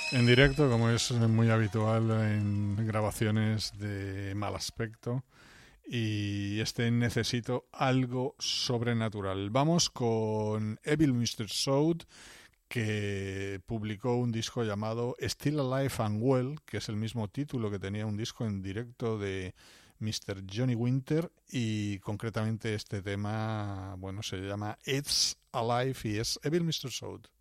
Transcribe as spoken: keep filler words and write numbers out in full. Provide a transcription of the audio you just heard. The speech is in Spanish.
En directo, como es muy habitual en grabaciones de mal aspecto. Y este Necesito Algo Sobrenatural. Vamos con Evil mister Sound, que publicó un disco llamado Still Alive and Well, que es el mismo título que tenía un disco en directo de mister Johnny Winter, y concretamente este tema, bueno, se llama It's Alive y es Evil mister Sound.